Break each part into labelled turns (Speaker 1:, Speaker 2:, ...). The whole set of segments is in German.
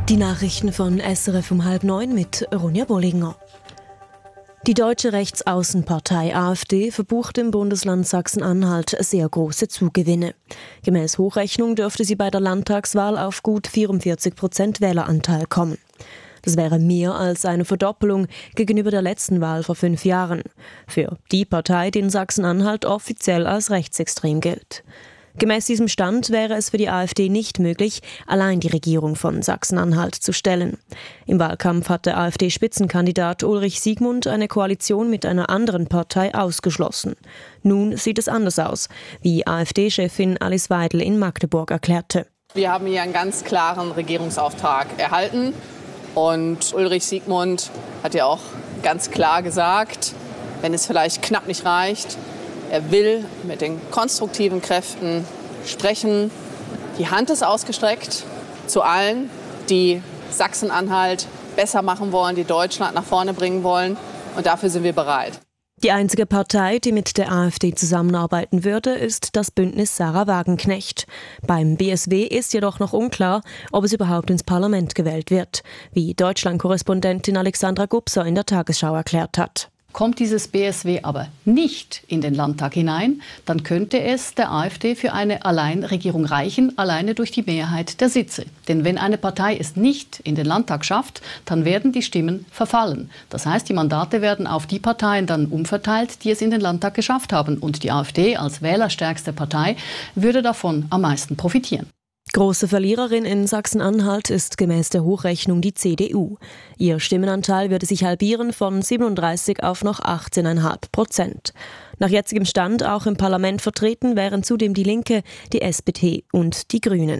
Speaker 1: Die Nachrichten von SRF um 8:30 mit Ronja Bollinger. Die deutsche Rechtsaußenpartei AfD verbucht im Bundesland Sachsen-Anhalt sehr große Zugewinne. Gemäß Hochrechnung dürfte sie bei der Landtagswahl auf gut 44% Wähleranteil kommen. Das wäre mehr als eine Verdoppelung gegenüber der letzten Wahl vor 5 Jahren. Für die Partei, die in Sachsen-Anhalt offiziell als rechtsextrem gilt. Gemäß diesem Stand wäre es für die AfD nicht möglich, allein die Regierung von Sachsen-Anhalt zu stellen. Im Wahlkampf hat der AfD-Spitzenkandidat Ulrich Siegmund eine Koalition mit einer anderen Partei ausgeschlossen. Nun sieht es anders aus, wie AfD-Chefin Alice Weidel in Magdeburg erklärte.
Speaker 2: Wir haben hier einen ganz klaren Regierungsauftrag erhalten. Und Ulrich Siegmund hat ja auch ganz klar gesagt, wenn es vielleicht knapp nicht reicht, er will mit den konstruktiven Kräften sprechen. Die Hand ist ausgestreckt zu allen, die Sachsen-Anhalt besser machen wollen, die Deutschland nach vorne bringen wollen. Und dafür sind wir bereit.
Speaker 1: Die einzige Partei, die mit der AfD zusammenarbeiten würde, ist das Bündnis Sarah Wagenknecht. Beim BSW ist jedoch noch unklar, ob es überhaupt ins Parlament gewählt wird, wie Deutschland-Korrespondentin Alexandra Gubser in der Tagesschau erklärt hat.
Speaker 3: Kommt dieses BSW aber nicht in den Landtag hinein, dann könnte es der AfD für eine Alleinregierung reichen, alleine durch die Mehrheit der Sitze. Denn wenn eine Partei es nicht in den Landtag schafft, dann werden die Stimmen verfallen. Das heißt, die Mandate werden auf die Parteien dann umverteilt, die es in den Landtag geschafft haben. Und die AfD als wählerstärkste Partei würde davon am meisten profitieren.
Speaker 1: Große Verliererin in Sachsen-Anhalt ist gemäß der Hochrechnung die CDU. Ihr Stimmenanteil würde sich halbieren von 37 auf noch 18,5%. Nach jetzigem Stand auch im Parlament vertreten wären zudem die Linke, die SPD und die Grünen.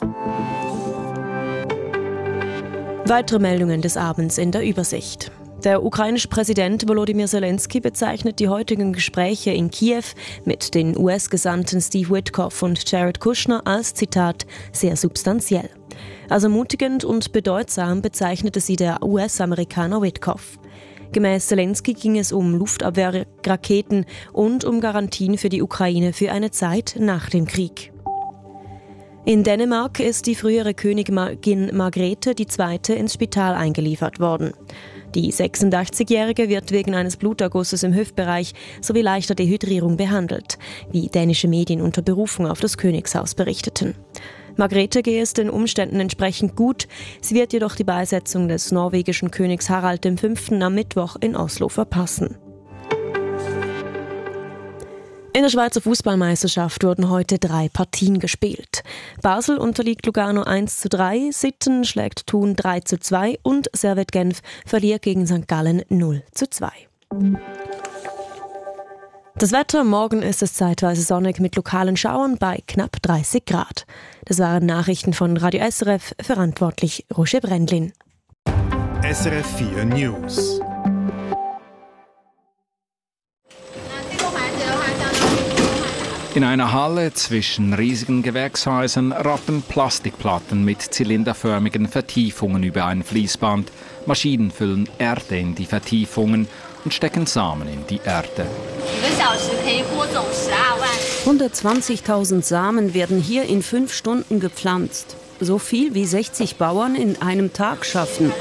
Speaker 1: Weitere Meldungen des Abends in der Übersicht. Der ukrainische Präsident Volodymyr Zelensky bezeichnet die heutigen Gespräche in Kiew mit den US-Gesandten Steve Witkoff und Jared Kushner als, Zitat, sehr substanziell. Als ermutigend und bedeutsam bezeichnete sie der US-Amerikaner Witkoff. Gemäß Zelensky ging es um Luftabwehrraketen und um Garantien für die Ukraine für eine Zeit nach dem Krieg. In Dänemark ist die frühere Königin Margrethe II. Ins Spital eingeliefert worden. Die 86-Jährige wird wegen eines Blutergusses im Hüftbereich sowie leichter Dehydrierung behandelt, wie dänische Medien unter Berufung auf das Königshaus berichteten. Margrethe gehe es den Umständen entsprechend gut, sie wird jedoch die Beisetzung des norwegischen Königs Harald V. am Mittwoch in Oslo verpassen. In der Schweizer Fußballmeisterschaft wurden heute 3 Partien gespielt. Basel unterliegt Lugano 1:3, Sitten schlägt Thun 3:2 und Servette Genf verliert gegen St. Gallen 0:2. Das Wetter: Morgen ist es zeitweise sonnig mit lokalen Schauern bei knapp 30 Grad. Das waren Nachrichten von Radio SRF, verantwortlich Roger Brendlin.
Speaker 4: SRF 4 News.
Speaker 5: In einer Halle zwischen riesigen Gewächshäusern rappen Plastikplatten mit zylinderförmigen Vertiefungen über ein Fließband. Maschinen füllen Erde in die Vertiefungen und stecken Samen in die Erde.
Speaker 6: 120.000 Samen werden hier in 5 Stunden gepflanzt. So viel wie 60 Bauern in einem Tag schaffen,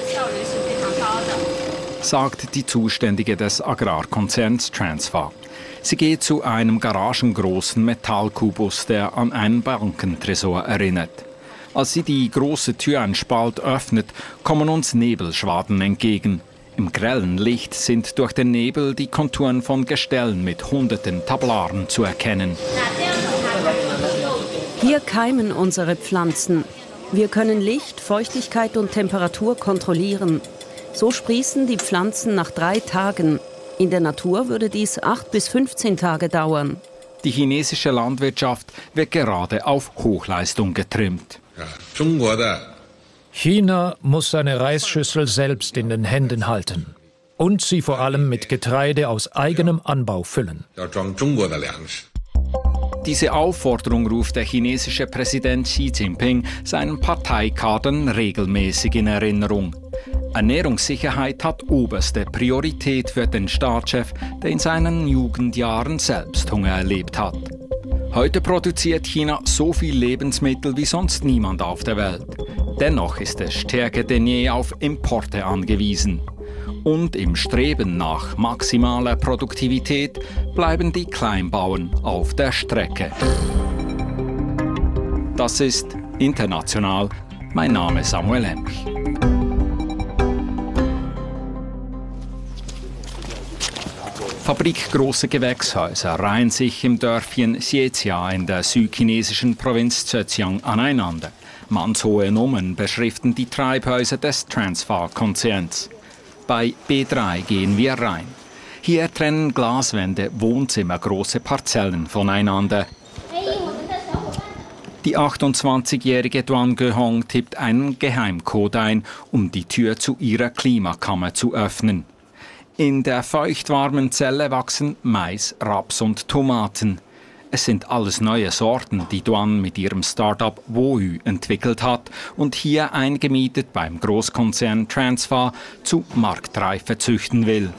Speaker 5: sagt die Zuständige des Agrarkonzerns Transfa. Sie geht zu einem garagengroßen Metallkubus, der an einen Bankentresor erinnert. Als sie die große Tür einen Spalt öffnet, kommen uns Nebelschwaden entgegen. Im grellen Licht sind durch den Nebel die Konturen von Gestellen mit hunderten Tablaren zu erkennen.
Speaker 6: Hier keimen unsere Pflanzen. Wir können Licht, Feuchtigkeit und Temperatur kontrollieren. So sprießen die Pflanzen nach 3 Tagen. In der Natur würde dies 8 bis 15 Tage dauern.
Speaker 5: Die chinesische Landwirtschaft wird gerade auf Hochleistung getrimmt.
Speaker 7: China muss seine Reisschüssel selbst in den Händen halten und sie vor allem mit Getreide aus eigenem Anbau füllen.
Speaker 5: Diese Aufforderung ruft der chinesische Präsident Xi Jinping seinen Parteikadern regelmäßig in Erinnerung. Ernährungssicherheit hat oberste Priorität für den Staatschef, der in seinen Jugendjahren selbst Hunger erlebt hat. Heute produziert China so viel Lebensmittel wie sonst niemand auf der Welt. Dennoch ist es stärker denn je auf Importe angewiesen. Und im Streben nach maximaler Produktivität bleiben die Kleinbauern auf der Strecke. Das ist International. Mein Name ist Samuel Emch. Fabrikgroße Gewächshäuser reihen sich im Dörfchen Xiejia in der südchinesischen Provinz Zhejiang aneinander. Mannshohe Nummern beschriften die Treibhäuser des Transphar-Konzerns. Bei B3 gehen wir rein. Hier trennen Glaswände wohnzimmergroße Parzellen voneinander. Die 28-jährige Duan Gehong tippt einen Geheimcode ein, um die Tür zu ihrer Klimakammer zu öffnen. In der feuchtwarmen Zelle wachsen Mais, Raps und Tomaten. Es sind alles neue Sorten, die Duan mit ihrem Start-up Woyu entwickelt hat und hier eingemietet beim Großkonzern Transphar zu Marktreife züchten will.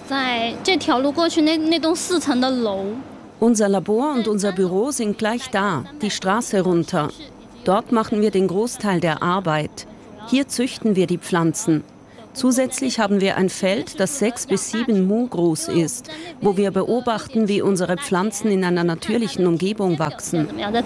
Speaker 6: Unser Labor und unser Büro sind gleich da, die Straße runter. Dort machen wir den Großteil der Arbeit. Hier züchten wir die Pflanzen. Zusätzlich haben wir ein Feld, das 6 bis 7 Mu groß ist, wo wir beobachten, wie unsere Pflanzen in einer natürlichen Umgebung wachsen.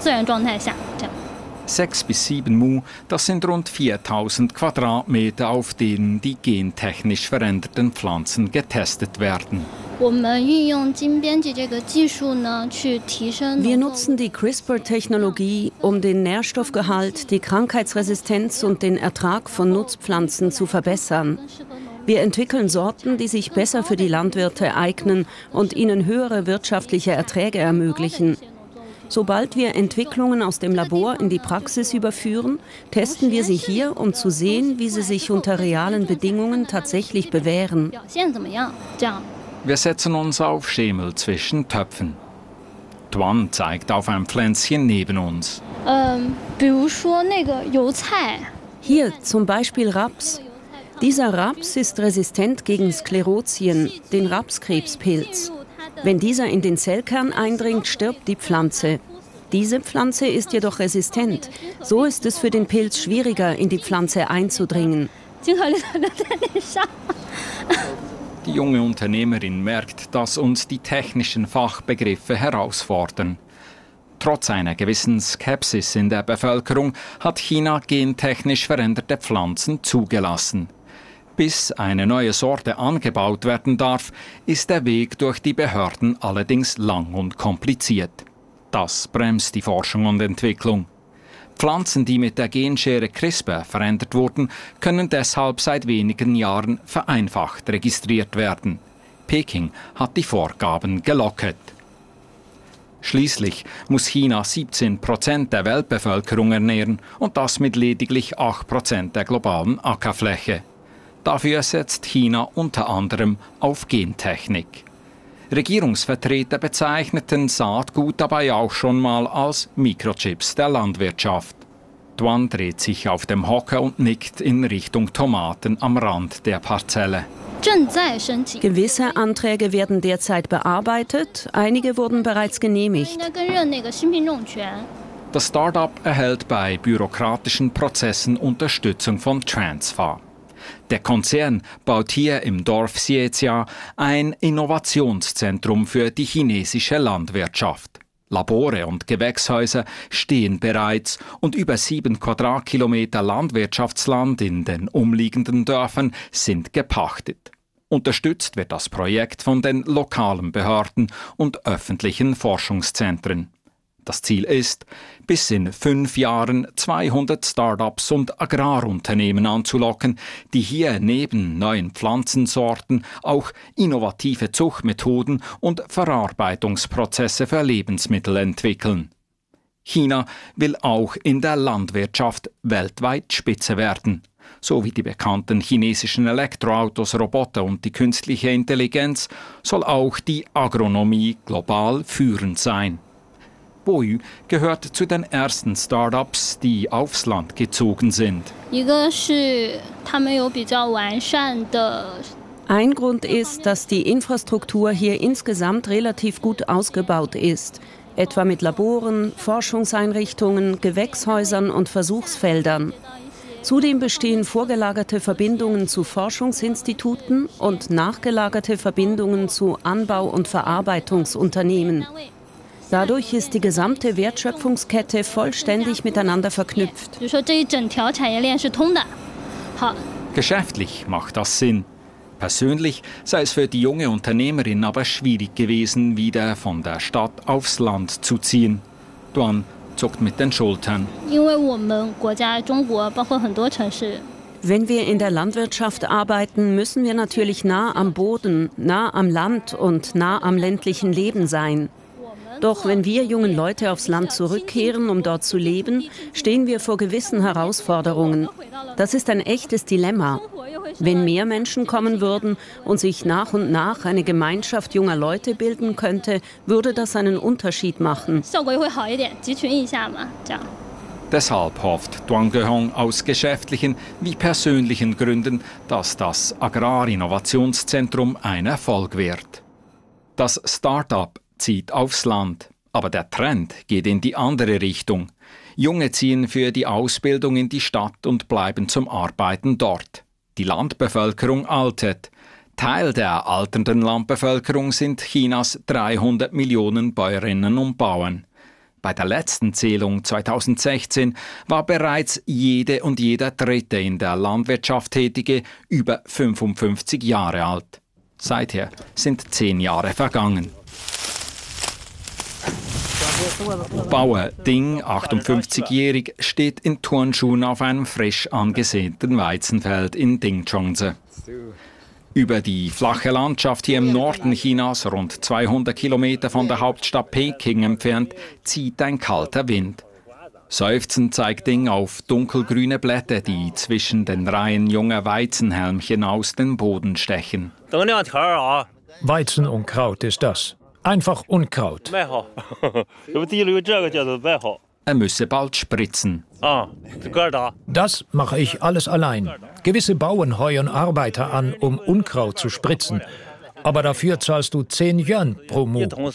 Speaker 5: 6 bis 7 Mu, das sind rund 4000 Quadratmeter, auf denen die gentechnisch veränderten Pflanzen getestet werden.
Speaker 6: Wir nutzen die CRISPR-Technologie, um den Nährstoffgehalt, die Krankheitsresistenz und den Ertrag von Nutzpflanzen zu verbessern. Wir entwickeln Sorten, die sich besser für die Landwirte eignen und ihnen höhere wirtschaftliche Erträge ermöglichen. Sobald wir Entwicklungen aus dem Labor in die Praxis überführen, testen wir sie hier, um zu sehen, wie sie sich unter realen Bedingungen tatsächlich bewähren.
Speaker 5: Wir setzen uns auf Schemel zwischen Töpfen. Duan zeigt auf ein Pflänzchen neben uns.
Speaker 6: Hier zum Beispiel Raps. Dieser Raps ist resistent gegen Sklerotien, den Rapskrebspilz. Wenn dieser in den Zellkern eindringt, stirbt die Pflanze. Diese Pflanze ist jedoch resistent. So ist es für den Pilz schwieriger, in die Pflanze einzudringen.
Speaker 5: Die junge Unternehmerin merkt, dass uns die technischen Fachbegriffe herausfordern. Trotz einer gewissen Skepsis in der Bevölkerung hat China gentechnisch veränderte Pflanzen zugelassen. Bis eine neue Sorte angebaut werden darf, ist der Weg durch die Behörden allerdings lang und kompliziert. Das bremst die Forschung und Entwicklung. Pflanzen, die mit der Genschere CRISPR verändert wurden, können deshalb seit wenigen Jahren vereinfacht registriert werden. Peking hat die Vorgaben gelockert. Schließlich muss China 17% der Weltbevölkerung ernähren und das mit lediglich 8% der globalen Ackerfläche. Dafür setzt China unter anderem auf Gentechnik. Regierungsvertreter bezeichneten Saatgut dabei auch schon mal als Mikrochips der Landwirtschaft. Duan dreht sich auf dem Hocker und nickt in Richtung Tomaten am Rand der Parzelle.
Speaker 6: Gewisse Anträge werden derzeit bearbeitet, einige wurden bereits genehmigt.
Speaker 5: Das Start-up erhält bei bürokratischen Prozessen Unterstützung von Transphar. Der Konzern baut hier im Dorf Xiejia ein Innovationszentrum für die chinesische Landwirtschaft. Labore und Gewächshäuser stehen bereits und über 7 Quadratkilometer Landwirtschaftsland in den umliegenden Dörfern sind gepachtet. Unterstützt wird das Projekt von den lokalen Behörden und öffentlichen Forschungszentren. Das Ziel ist, bis in 5 Jahren 200 Start-ups und Agrarunternehmen anzulocken, die hier neben neuen Pflanzensorten auch innovative Zuchtmethoden und Verarbeitungsprozesse für Lebensmittel entwickeln. China will auch in der Landwirtschaft weltweit Spitze werden. So wie die bekannten chinesischen Elektroautos, Roboter und die künstliche Intelligenz soll auch die Agronomie global führend sein. Woyu gehört zu den ersten Start-ups, die aufs Land gezogen sind.
Speaker 6: Ein Grund ist, dass die Infrastruktur hier insgesamt relativ gut ausgebaut ist, etwa mit Laboren, Forschungseinrichtungen, Gewächshäusern und Versuchsfeldern. Zudem bestehen vorgelagerte Verbindungen zu Forschungsinstituten und nachgelagerte Verbindungen zu Anbau- und Verarbeitungsunternehmen. Dadurch ist die gesamte Wertschöpfungskette vollständig miteinander verknüpft.
Speaker 5: Geschäftlich macht das Sinn. Persönlich sei es für die junge Unternehmerin aber schwierig gewesen, wieder von der Stadt aufs Land zu ziehen. Duan zuckt mit den Schultern.
Speaker 6: Wenn wir in der Landwirtschaft arbeiten, müssen wir natürlich nah am Boden, nah am Land und nah am ländlichen Leben sein. Doch wenn wir jungen Leute aufs Land zurückkehren, um dort zu leben, stehen wir vor gewissen Herausforderungen. Das ist ein echtes Dilemma. Wenn mehr Menschen kommen würden und sich nach und nach eine Gemeinschaft junger Leute bilden könnte, würde das einen Unterschied machen.
Speaker 5: Deshalb hofft Duan Gehong aus geschäftlichen wie persönlichen Gründen, dass das Agrarinnovationszentrum ein Erfolg wird. Das Start-up zieht aufs Land, aber der Trend geht in die andere Richtung. Junge ziehen für die Ausbildung in die Stadt und bleiben zum Arbeiten dort. Die Landbevölkerung altet. Teil der alternden Landbevölkerung sind Chinas 300 Millionen Bäuerinnen und Bauern. Bei der letzten Zählung 2016 war bereits jede und jeder Dritte in der Landwirtschaft Tätige über 55 Jahre alt. Seither sind 10 Jahre vergangen. Bauer Ding, 58-jährig, steht in Turnschuhen auf einem frisch angesäten Weizenfeld in Dingzhongzi. Über die flache Landschaft hier im Norden Chinas, rund 200 Kilometer von der Hauptstadt Peking entfernt, zieht ein kalter Wind. Seufzend zeigt Ding auf dunkelgrüne Blätter, die zwischen den Reihen junger Weizenhelmchen aus dem Boden stechen.
Speaker 7: Weizenunkraut ist das. Einfach Unkraut.
Speaker 5: Er müsse bald spritzen.
Speaker 7: Das mache ich alles allein. Gewisse Bauern heuern Arbeiter an, um Unkraut zu spritzen. Aber dafür zahlst du 10 Yuan pro Mu.
Speaker 5: Der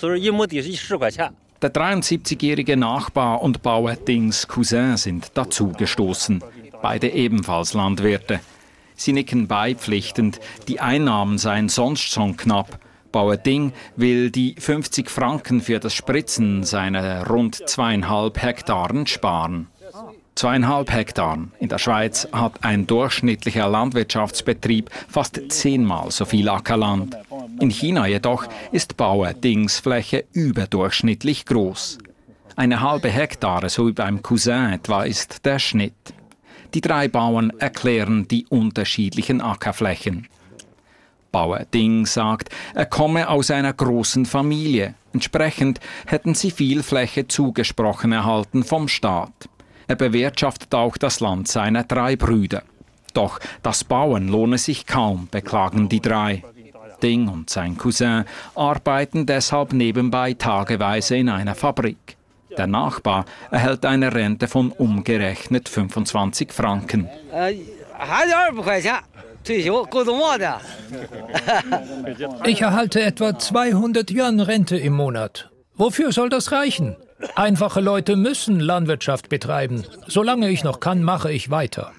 Speaker 5: 73-jährige Nachbar und Bauer Dings Cousin sind dazugestoßen. Beide ebenfalls Landwirte. Sie nicken beipflichtend. Die Einnahmen seien sonst schon knapp. Bauer Ding will die 50 Franken für das Spritzen seiner rund 2,5 Hektaren sparen. 2,5 Hektaren. In der Schweiz hat ein durchschnittlicher Landwirtschaftsbetrieb fast 10-mal so viel Ackerland. In China jedoch ist Bauer Dings Fläche überdurchschnittlich groß. 1,5 Hektare, so wie beim Cousin etwa, ist der Schnitt. Die 3 Bauern erklären die unterschiedlichen Ackerflächen. Bauer Ding sagt, er komme aus einer großen Familie. Entsprechend hätten sie viel Fläche zugesprochen erhalten vom Staat. Er bewirtschaftet auch das Land seiner 3 Brüder. Doch das Bauen lohne sich kaum, beklagen die 3. Ding und sein Cousin arbeiten deshalb nebenbei tageweise in einer Fabrik. Der Nachbar erhält eine Rente von umgerechnet 25 Franken.
Speaker 7: Ich erhalte etwa 200 Yuan Rente im Monat. Wofür soll das reichen? Einfache Leute müssen Landwirtschaft betreiben. Solange ich noch kann, mache ich weiter.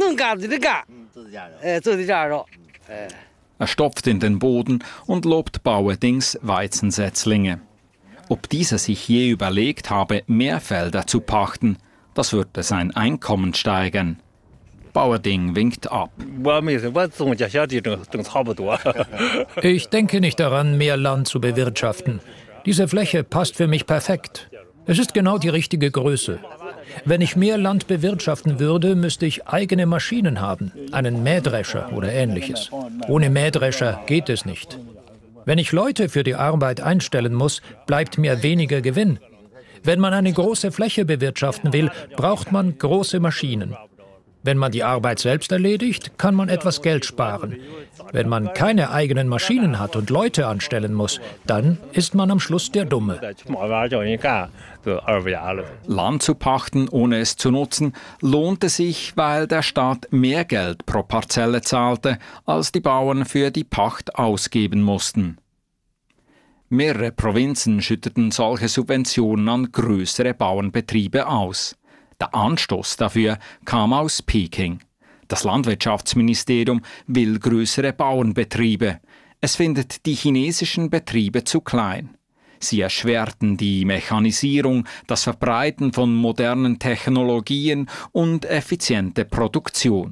Speaker 5: Er stopft in den Boden und lobt Bauer Dings Weizensetzlinge. Ob dieser sich je überlegt habe, mehr Felder zu pachten, das würde sein Einkommen steigern. Bauer Ding winkt ab.
Speaker 7: Ich denke nicht daran, mehr Land zu bewirtschaften. Diese Fläche passt für mich perfekt. Es ist genau die richtige Größe. Wenn ich mehr Land bewirtschaften würde, müsste ich eigene Maschinen haben, einen Mähdrescher oder Ähnliches. Ohne Mähdrescher geht es nicht. Wenn ich Leute für die Arbeit einstellen muss, bleibt mir weniger Gewinn. Wenn man eine große Fläche bewirtschaften will, braucht man große Maschinen. Wenn man die Arbeit selbst erledigt, kann man etwas Geld sparen. Wenn man keine eigenen Maschinen hat und Leute anstellen muss, dann ist man am Schluss der Dumme.
Speaker 5: Land zu pachten, ohne es zu nutzen, lohnte sich, weil der Staat mehr Geld pro Parzelle zahlte, als die Bauern für die Pacht ausgeben mussten. Mehrere Provinzen schütteten solche Subventionen an größere Bauernbetriebe aus. Der Anstoß dafür kam aus Peking. Das Landwirtschaftsministerium will größere Bauernbetriebe. Es findet die chinesischen Betriebe zu klein. Sie erschwerten die Mechanisierung, das Verbreiten von modernen Technologien und effiziente Produktion.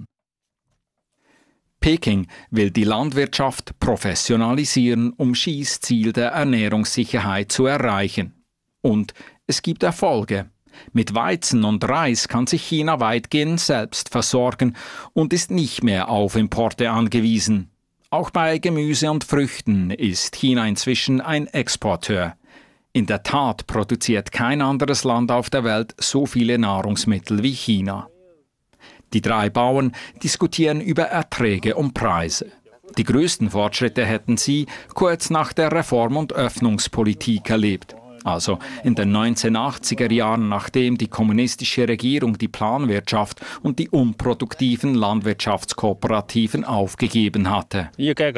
Speaker 5: Peking will die Landwirtschaft professionalisieren, um Schießziel der Ernährungssicherheit zu erreichen. Und es gibt Erfolge. Mit Weizen und Reis kann sich China weitgehend selbst versorgen und ist nicht mehr auf Importe angewiesen. Auch bei Gemüse und Früchten ist China inzwischen ein Exporteur. In der Tat produziert kein anderes Land auf der Welt so viele Nahrungsmittel wie China. Die 3 Bauern diskutieren über Erträge und Preise. Die größten Fortschritte hätten sie kurz nach der Reform- und Öffnungspolitik erlebt. Also in den 1980er Jahren, nachdem die kommunistische Regierung die Planwirtschaft und die unproduktiven Landwirtschaftskooperativen aufgegeben hatte.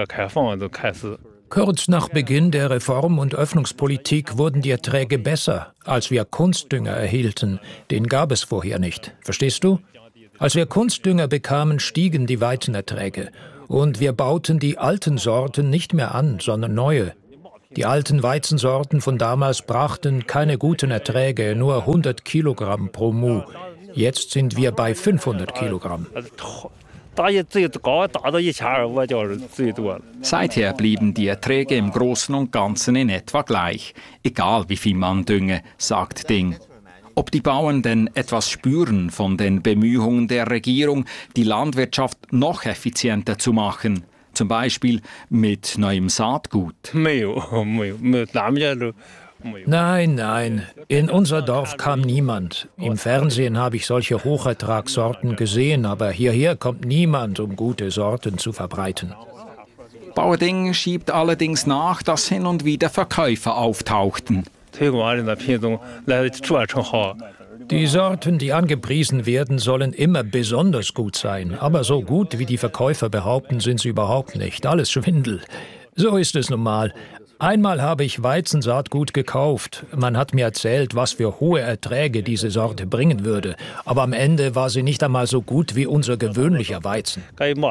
Speaker 7: Kurz nach Beginn der Reform- und Öffnungspolitik wurden die Erträge besser, als wir Kunstdünger erhielten. Den gab es vorher nicht. Verstehst du? Als wir Kunstdünger bekamen, stiegen die Weizenerträge. Und wir bauten die alten Sorten nicht mehr an, sondern neue. Die alten Weizensorten von damals brachten keine guten Erträge, nur 100 Kilogramm pro Mu. Jetzt sind wir bei 500 Kilogramm.
Speaker 5: Seither blieben die Erträge im Großen und Ganzen in etwa gleich, egal wie viel man dünge, sagt Ding. Ob die Bauern denn etwas spüren von den Bemühungen der Regierung, die Landwirtschaft noch effizienter zu machen, zum Beispiel mit neuem Saatgut?
Speaker 7: Nein, in unser Dorf kam niemand. Im Fernsehen habe ich solche Hochertragssorten gesehen, aber hierher kommt niemand, um gute Sorten zu verbreiten.
Speaker 5: Bauer Ding schiebt allerdings nach, dass hin und wieder Verkäufer auftauchten.
Speaker 7: Die Sorten, die angepriesen werden, sollen immer besonders gut sein. Aber so gut, wie die Verkäufer behaupten, sind sie überhaupt nicht. Alles Schwindel. So ist es nun mal. Einmal habe ich Weizensaatgut gekauft. Man hat mir erzählt, was für hohe Erträge diese Sorte bringen würde. Aber am Ende war sie nicht einmal so gut wie unser gewöhnlicher Weizen.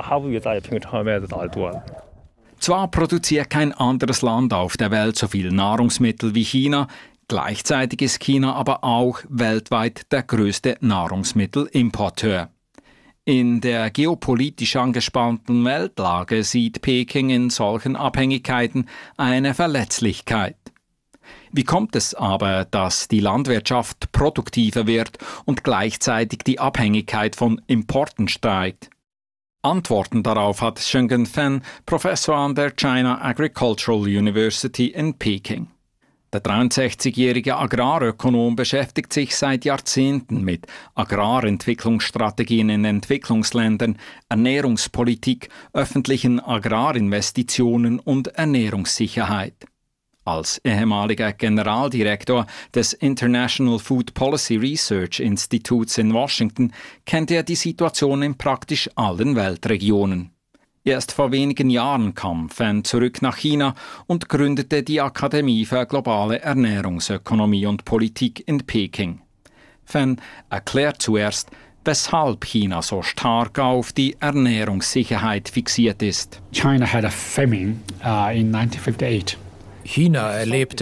Speaker 5: Zwar produziert kein anderes Land auf der Welt so viel Nahrungsmittel wie China, gleichzeitig ist China aber auch weltweit der größte Nahrungsmittelimporteur. In der geopolitisch angespannten Weltlage sieht Peking in solchen Abhängigkeiten eine Verletzlichkeit. Wie kommt es aber, dass die Landwirtschaft produktiver wird und gleichzeitig die Abhängigkeit von Importen steigt? Antworten darauf hat Shenggen Fan, Professor an der China Agricultural University in Peking. Der 63-jährige Agrarökonom beschäftigt sich seit Jahrzehnten mit Agrarentwicklungsstrategien in Entwicklungsländern, Ernährungspolitik, öffentlichen Agrarinvestitionen und Ernährungssicherheit. Als ehemaliger Generaldirektor des International Food Policy Research Institutes in Washington kennt er die Situation in praktisch allen Weltregionen. Erst vor wenigen Jahren kam Fan zurück nach China und gründete die Akademie für globale Ernährungsökonomie und Politik in Peking. Fan erklärt zuerst, weshalb China so stark auf die Ernährungssicherheit fixiert ist.
Speaker 8: China had a famine in 1958.
Speaker 7: China erlebte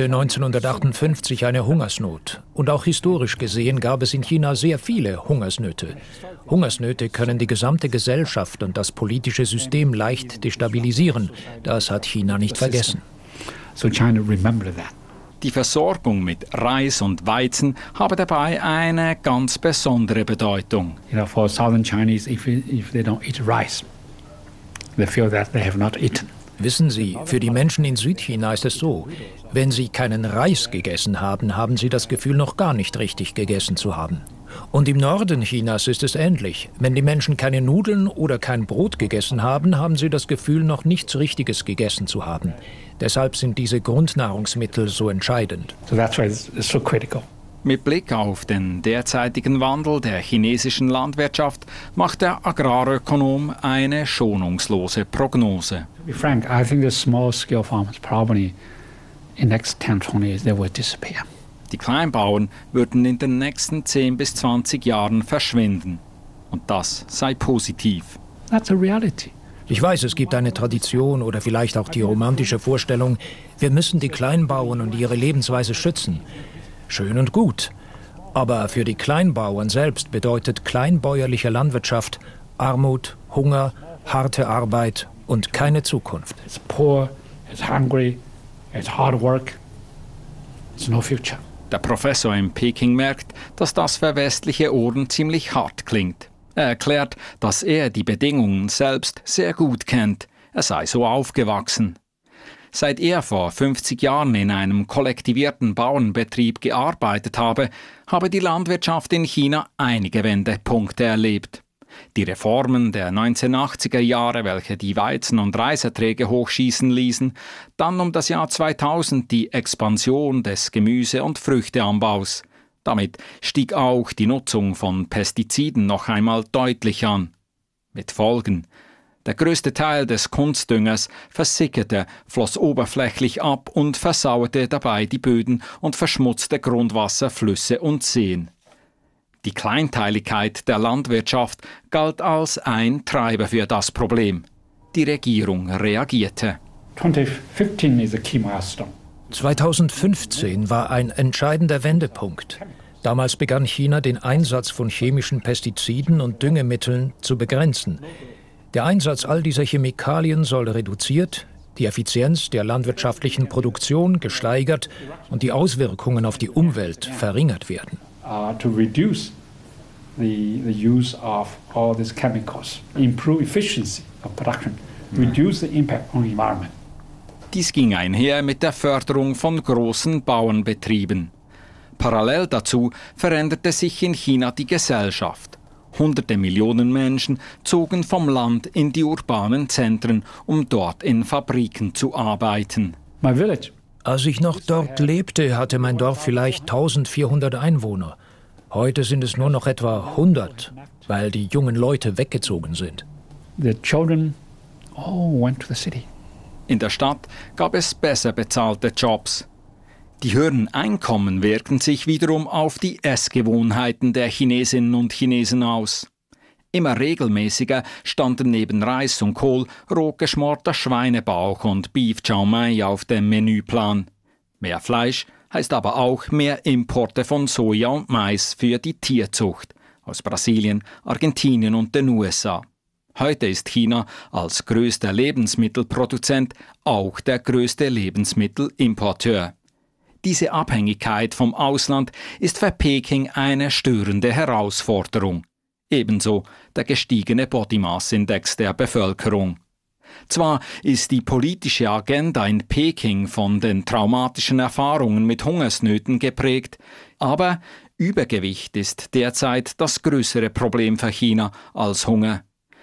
Speaker 7: 1958 eine Hungersnot. Und auch historisch gesehen gab es in China sehr viele Hungersnöte. Hungersnöte können die gesamte Gesellschaft und das politische System leicht destabilisieren. Das hat China nicht vergessen.
Speaker 8: So China remembered that.
Speaker 5: Die Versorgung mit Reis und Weizen habe dabei eine ganz besondere Bedeutung.
Speaker 8: For southern Chinese, if they don't eat rice, they feel that they have not eaten.
Speaker 7: Wissen Sie, für die Menschen in Südchina ist es so, wenn sie keinen Reis gegessen haben, haben sie das Gefühl, noch gar nicht richtig gegessen zu haben. Und im Norden Chinas ist es ähnlich. Wenn die Menschen keine Nudeln oder kein Brot gegessen haben, haben sie das Gefühl, noch nichts Richtiges gegessen zu haben. Deshalb sind diese Grundnahrungsmittel so entscheidend.
Speaker 8: So that's why it's so critical.
Speaker 5: Mit Blick auf den derzeitigen Wandel der chinesischen Landwirtschaft macht der Agrarökonom eine schonungslose Prognose.
Speaker 8: To be frank, I think the small-scale farmers probably in the next 10, 20 years they will disappear.
Speaker 5: Die Kleinbauern würden in den nächsten 10 bis 20 Jahren verschwinden. Und das sei positiv.
Speaker 8: That's a reality.
Speaker 7: Ich weiß, es gibt eine Tradition oder vielleicht auch die romantische Vorstellung, wir müssen die Kleinbauern und ihre Lebensweise schützen. Schön und gut. Aber für die Kleinbauern selbst bedeutet kleinbäuerliche Landwirtschaft Armut, Hunger, harte Arbeit und keine Zukunft.
Speaker 8: It's poor, it's hungry, it's hard work, it's no future.
Speaker 5: Der Professor in Peking merkt, dass das für westliche Ohren ziemlich hart klingt. Er erklärt, dass er die Bedingungen selbst sehr gut kennt. Er sei so aufgewachsen. Seit er vor 50 Jahren in einem kollektivierten Bauernbetrieb gearbeitet habe, habe die Landwirtschaft in China einige Wendepunkte erlebt. Die Reformen der 1980er Jahre, welche die Weizen- und Reiserträge hochschießen ließen, dann um das Jahr 2000 die Expansion des Gemüse- und Früchteanbaus. Damit stieg auch die Nutzung von Pestiziden noch einmal deutlich an. Mit Folgen. Der größte Teil des Kunstdüngers versickerte, floss oberflächlich ab und versauerte dabei die Böden und verschmutzte Grundwasser, Flüsse und Seen. Die Kleinteiligkeit der Landwirtschaft galt als ein Treiber für das Problem. Die Regierung reagierte.
Speaker 8: 2015 is a key milestone.
Speaker 7: 2015 war ein entscheidender Wendepunkt. Damals begann China, den Einsatz von chemischen Pestiziden und Düngemitteln zu begrenzen. Der Einsatz all dieser Chemikalien soll reduziert, die Effizienz der landwirtschaftlichen Produktion gesteigert und die Auswirkungen auf die Umwelt verringert werden.
Speaker 8: To reduce the use of all these chemicals, improve efficiency of production, reduce the impact on the environment.
Speaker 5: Dies ging einher mit der Förderung von großen Bauernbetrieben. Parallel dazu veränderte sich in China die Gesellschaft. Hunderte Millionen Menschen zogen vom Land in die urbanen Zentren, um dort in Fabriken zu arbeiten.
Speaker 8: My village.
Speaker 7: Als ich noch dort lebte, hatte mein Dorf vielleicht 1400 Einwohner. Heute sind es nur noch etwa 100, weil die jungen Leute weggezogen sind.
Speaker 8: The children all went to the city.
Speaker 5: In der Stadt gab es besser bezahlte Jobs. Die höheren Einkommen wirkten sich wiederum auf die Essgewohnheiten der Chinesinnen und Chinesen aus. Immer regelmäßiger standen neben Reis und Kohl rohgeschmorter Schweinebauch und Beef Chow Mein auf dem Menüplan. Mehr Fleisch heißt aber auch mehr Importe von Soja und Mais für die Tierzucht aus Brasilien, Argentinien und den USA. Heute ist China als größter Lebensmittelproduzent auch der größte Lebensmittelimporteur. Diese Abhängigkeit vom Ausland ist für Peking eine störende Herausforderung. Ebenso der gestiegene Body Mass Index der Bevölkerung. Zwar ist die politische Agenda in Peking von den traumatischen Erfahrungen mit Hungersnöten geprägt, aber Übergewicht ist derzeit das größere Problem für China als Hunger.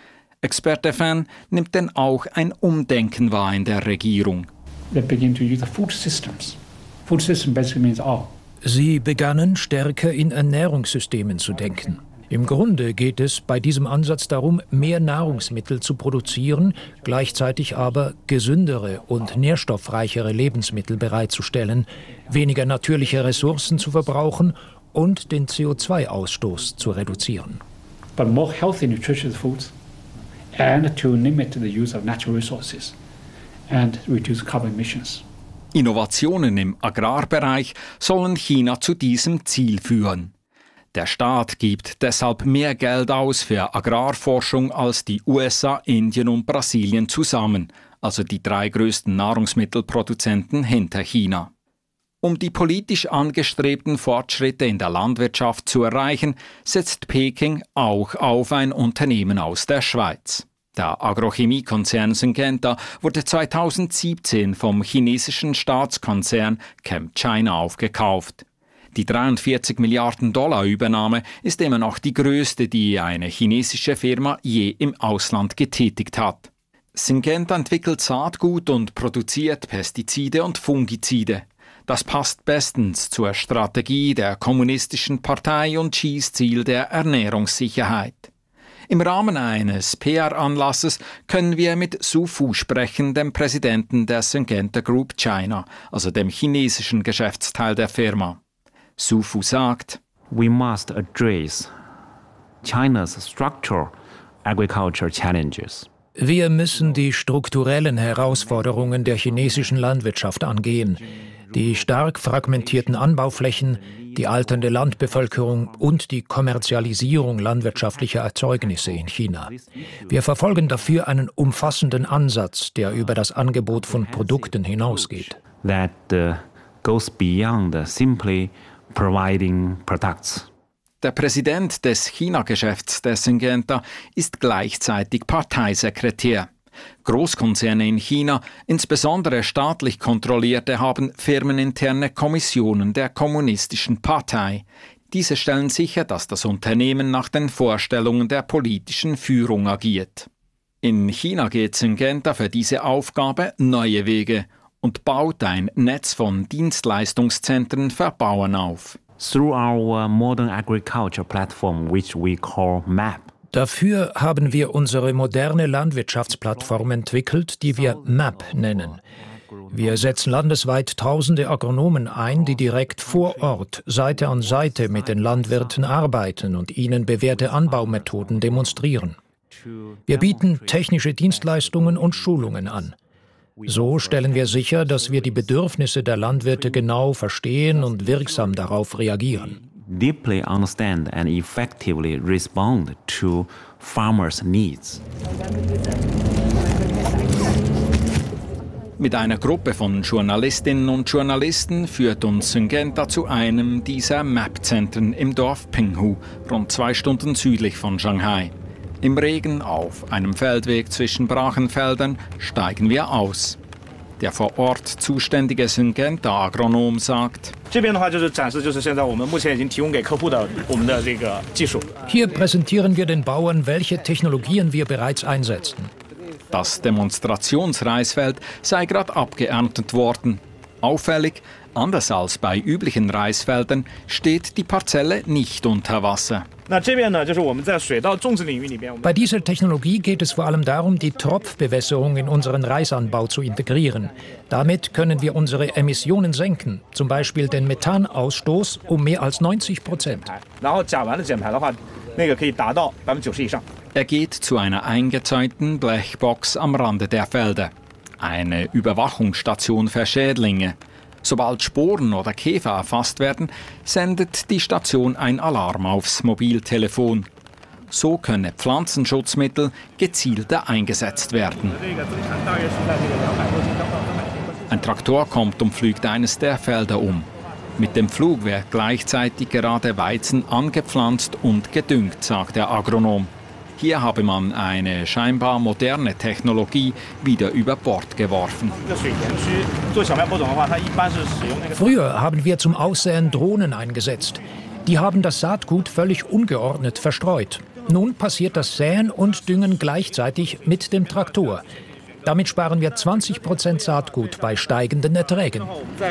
Speaker 5: Experte Fan nimmt denn auch ein Umdenken wahr in der Regierung.
Speaker 8: They begin to use the food systems. Food system basically means all.
Speaker 7: Sie begannen stärker in Ernährungssystemen zu denken. Im Grunde geht es bei diesem Ansatz darum, mehr Nahrungsmittel zu produzieren, gleichzeitig aber gesündere und nährstoffreichere Lebensmittel bereitzustellen, weniger natürliche Ressourcen zu verbrauchen und den CO2-Ausstoß zu reduzieren.
Speaker 8: But more healthy, nutritious foods and to limit the use of natural resources and reduce carbon emissions.
Speaker 5: Innovationen im Agrarbereich sollen China zu diesem Ziel führen. Der Staat gibt deshalb mehr Geld aus für Agrarforschung als die USA, Indien und Brasilien zusammen, also die 3 größten Nahrungsmittelproduzenten hinter China. Um die politisch angestrebten Fortschritte in der Landwirtschaft zu erreichen, setzt Peking auch auf ein Unternehmen aus der Schweiz. Der Agrochemiekonzern Syngenta wurde 2017 vom chinesischen Staatskonzern ChemChina aufgekauft. Die 43 Milliarden $ Übernahme ist immer noch die größte, die eine chinesische Firma je im Ausland getätigt hat. Syngenta entwickelt Saatgut und produziert Pestizide und Fungizide. Das passt bestens zur Strategie der Kommunistischen Partei und Xis Ziel der Ernährungssicherheit. Im Rahmen eines PR-Anlasses können wir mit Su Fu sprechen, dem Präsidenten der Syngenta Group China, also dem chinesischen Geschäftsteil der Firma. Su Fu sagt:
Speaker 9: We must address China's structural agriculture challenges.
Speaker 7: Wir müssen die strukturellen Herausforderungen der chinesischen Landwirtschaft angehen. Die stark fragmentierten Anbauflächen, die alternde Landbevölkerung und die Kommerzialisierung landwirtschaftlicher Erzeugnisse in China. Wir verfolgen dafür einen umfassenden Ansatz, der über das Angebot von Produkten hinausgeht.
Speaker 9: That goes beyond simply providing products.
Speaker 5: Der Präsident des China-Geschäfts des Syngenta ist gleichzeitig Parteisekretär. Großkonzerne in China, insbesondere staatlich kontrollierte, haben firmeninterne Kommissionen der Kommunistischen Partei. Diese stellen sicher, dass das Unternehmen nach den Vorstellungen der politischen Führung agiert. In China geht Syngenta für diese Aufgabe neue Wege und baut ein Netz von Dienstleistungszentren für Bauern auf.
Speaker 9: Through our modern agriculture platform, which we call MAP.
Speaker 7: Dafür haben wir unsere moderne Landwirtschaftsplattform entwickelt, die wir MAP nennen. Wir setzen landesweit tausende Agronomen ein, die direkt vor Ort Seite an Seite mit den Landwirten arbeiten und ihnen bewährte Anbaumethoden demonstrieren. Wir bieten technische Dienstleistungen und Schulungen an. So stellen wir sicher, dass wir die Bedürfnisse der Landwirte genau verstehen und wirksam darauf reagieren.
Speaker 9: Deeply understand and effectively respond to farmers' needs.
Speaker 5: Mit einer Gruppe von Journalistinnen und Journalisten führt uns Syngenta zu einem dieser MAP-Zentren im Dorf Pinghu, rund 2 Stunden südlich von Shanghai. Im Regen auf einem Feldweg zwischen Brachenfeldern steigen wir aus. Der vor Ort zuständige Syngenta-Agronom sagt:
Speaker 7: Hier präsentieren wir den Bauern, welche Technologien wir bereits einsetzen.
Speaker 5: Das Demonstrationsreisfeld sei gerade abgeerntet worden. Auffällig, anders als bei üblichen Reisfeldern, steht die Parzelle nicht unter Wasser.
Speaker 7: Bei dieser Technologie geht es vor allem darum, die Tropfbewässerung in unseren Reisanbau zu integrieren. Damit können wir unsere Emissionen senken, zum Beispiel den Methanausstoß um mehr als 90%.
Speaker 5: Er geht zu einer eingezäunten Blechbox am Rande der Felder. Eine Überwachungsstation für Schädlinge. Sobald Sporen oder Käfer erfasst werden, sendet die Station ein Alarm aufs Mobiltelefon. So können Pflanzenschutzmittel gezielter eingesetzt werden. Ein Traktor kommt und pflügt eines der Felder um. Mit dem Pflug wird gleichzeitig gerade Weizen angepflanzt und gedüngt, sagt der Agronom. Hier habe man eine scheinbar moderne Technologie wieder über Bord geworfen.
Speaker 7: Früher haben wir zum Aussäen Drohnen eingesetzt. Die haben das Saatgut völlig ungeordnet verstreut. Nun passiert das Säen und Düngen gleichzeitig mit dem Traktor. Damit sparen wir 20% Saatgut bei steigenden Erträgen.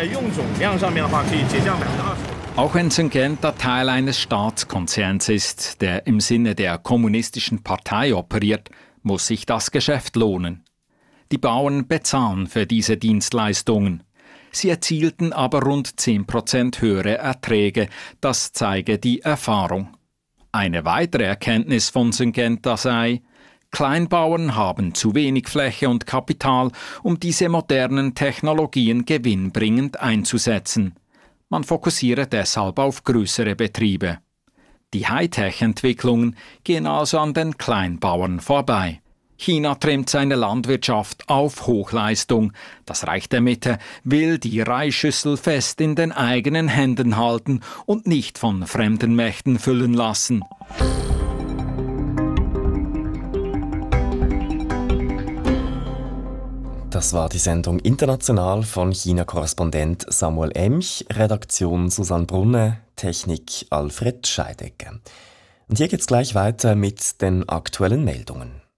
Speaker 5: Auch wenn Syngenta Teil eines Staatskonzerns ist, der im Sinne der Kommunistischen Partei operiert, muss sich das Geschäft lohnen. Die Bauern bezahlen für diese Dienstleistungen. Sie erzielten aber rund 10% höhere Erträge, das zeige die Erfahrung. Eine weitere Erkenntnis von Syngenta sei: Kleinbauern haben zu wenig Fläche und Kapital, um diese modernen Technologien gewinnbringend einzusetzen. Man fokussiere deshalb auf größere Betriebe. Die Hightech-Entwicklungen gehen also an den Kleinbauern vorbei. China trimmt seine Landwirtschaft auf Hochleistung. Das Reich der Mitte will die Reisschüssel fest in den eigenen Händen halten und nicht von fremden Mächten füllen lassen.
Speaker 10: Das war die Sendung International von China-Korrespondent Samuel Emch, Redaktion Susanne Brunne, Technik Alfred Scheidegger. Und hier geht's gleich weiter mit den aktuellen Meldungen.